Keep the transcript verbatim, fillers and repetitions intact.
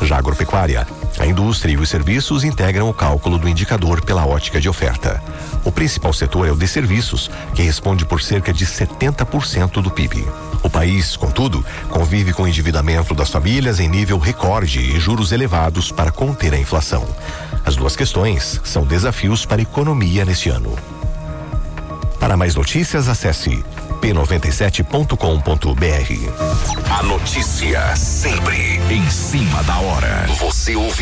Já a agropecuária, a indústria e os serviços integram o cálculo do indicador pela ótica de oferta. O principal setor é o de serviços, que responde por cerca de setenta por cento do P I B. O país, contudo, convive com o endividamento das famílias em nível recorde e juros elevados para conter a inflação. As duas questões são desafios para a economia neste ano. Para mais notícias, acesse p noventa e sete ponto com ponto b r. A notícia sempre em cima da hora. Você ouve